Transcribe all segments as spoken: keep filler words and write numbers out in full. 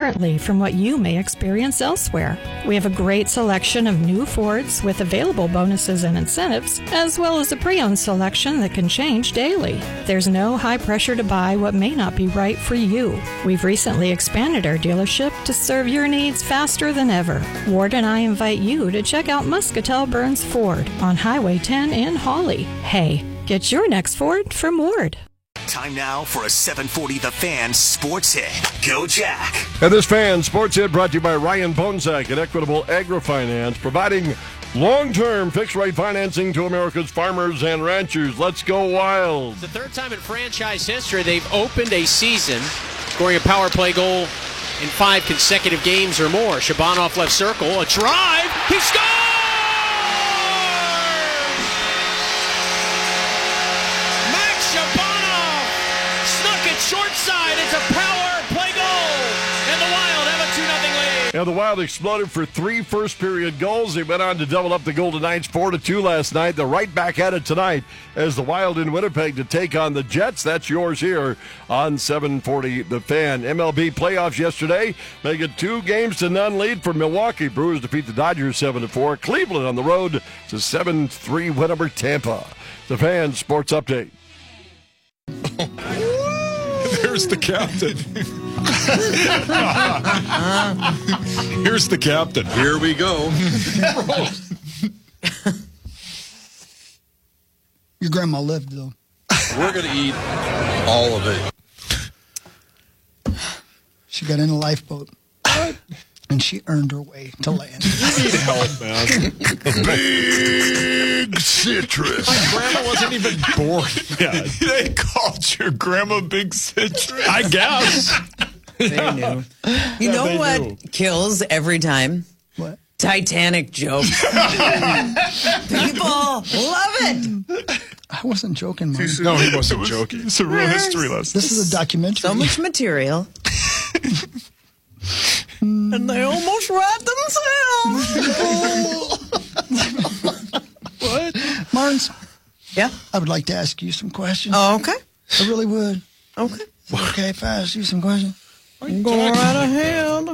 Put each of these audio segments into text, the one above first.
differently from what you may experience elsewhere. We have a great selection of new Fords with available bonuses and incentives, as well as a pre-owned selection that can change daily. There's no high pressure to buy what may not be right for you. We've recently expanded our dealership to serve your needs faster than ever. Ward and I invite you to check out Muscatel Burns Ford on Highway ten in Hawley. Hey, get your next Ford from Ward. Time now for a seven forty The Fan Sports Hit. Go Jack. And this Fan Sports Hit brought to you by Ryan Bonsack at Equitable Agri-Finance, providing long-term fixed-rate financing to America's farmers and ranchers. Let's go Wild. It's the third time in franchise history they've opened a season scoring a power play goal in five consecutive games or more. Shabanov left circle, a drive, he scores! Max Shabanov snuck it short side. It's a power play goal, and the Wild have a two nothing lead. And the Wild exploded for three first-period goals. They went on to double up the Golden Knights four to two last night. They're right back at it tonight as the Wild in Winnipeg to take on the Jets. That's yours here on seven forty The Fan. M L B playoffs yesterday make it two games to none lead for Milwaukee. Brewers defeat the Dodgers seven to four. Cleveland on the road to seven three win over Tampa. The Fan Sports Update. There's the captain. Here's the captain. Here we go. Your grandma lived, though. We're going to eat all of it. She got in a lifeboat. And she earned her way to land. You need help, man. Big Citrus. My grandma wasn't even born yet. They called your grandma Big Citrus? I guess. They knew. You Yeah, know they what knew. kills every time? What? Titanic joke. People love it. I wasn't joking, Mom. No, he wasn't joking. It's a real history lesson. This is a documentary. So much material. And they almost rat themselves. What? Marnes, Yeah. I would like to ask you some questions. Oh, okay. I really would. Okay. Is it okay if I ask you some questions? Go right ahead.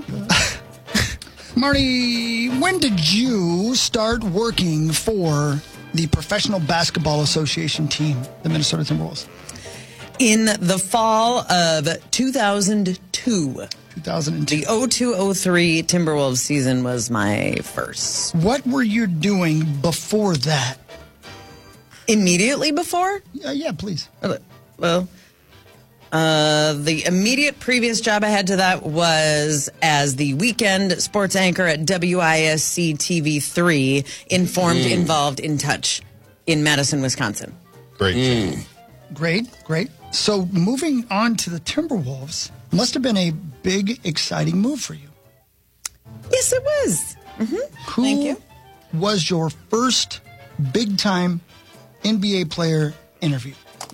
Marty, when did you start working for the Professional Basketball Association team, the Minnesota Timberwolves? In the fall of two thousand two. two thousand two. The oh two oh three Timberwolves season was my first. What were you doing before that? Immediately before? Yeah, yeah, please. Well, uh, the immediate previous job I had to that was as the weekend sports anchor at W I S C T V three, Informed, mm. Involved, In Touch in Madison, Wisconsin. Great. Mm. Great, great. So moving on to the Timberwolves must have been a big, exciting move for you. Yes, it was. Mm-hmm. Who Thank you. was your first big-time N B A player interview?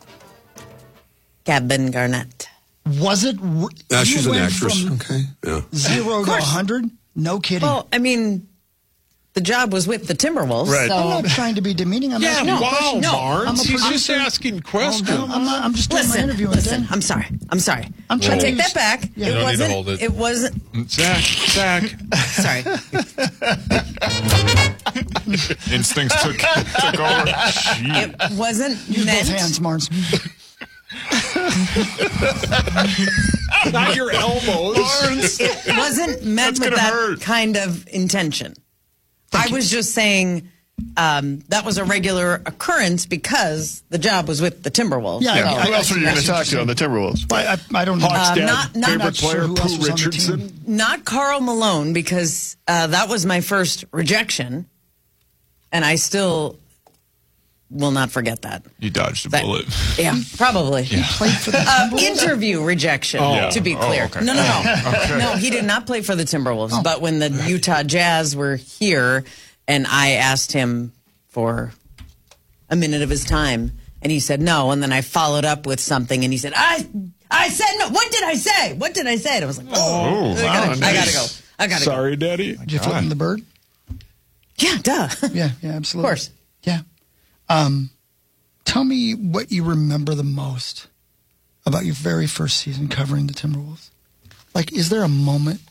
Kevin Garnett. Was it? Re- Uh, she's you an went actress. from Okay. Yeah. Zero to one hundred? No kidding. Well, I mean, the job was with the Timberwolves. Right. So. I'm not trying to be demeaning. I'm Yeah, asking wow, questions. no, Barnes. I'm a He's just producer. asking No, questions. I'm, not, I'm just doing my Listen, interview. listen. Then. I'm sorry. I'm sorry. I'm I trying take to that back. Yeah. It You don't need to wasn't. hold it. It wasn't. Zach, Zach. Sorry. Instincts took, took over. Jeez. It wasn't Use meant. both hands, Marnes. Not your elbows. It wasn't meant That's with gonna that hurt. kind of intention. I was just saying um, that was a regular occurrence because the job was with the Timberwolves. Yeah, Yeah. I- Who I- else were you I going to see talk what to you're on the Timberwolves? I, I, I don't know. Hawks' Um, dad, not- not- favorite not sure player, who else Pooh was on the Richardson. team. Not Karl Malone because uh, that was my first rejection, and I still will not forget that. You dodged a That- bullet. Yeah, probably. Played for the Uh, interview rejection, Oh. to be Oh, clear. okay. No, no, no. No, he did not play for the Timberwolves. Oh. But when the Utah Jazz were here and I asked him for a minute of his time and he said no, and then I followed up with something and he said, I I said no. What did I say? What did I say? And I was like, oh, Oh, I, wow, gotta, I nice. gotta go. I gotta Sorry, Daddy. Did you flip him the bird? go. Yeah, duh. Yeah, yeah, absolutely. Of course. Yeah. Um, tell me what you remember the most about your very first season covering the Timberwolves. Like, is there a moment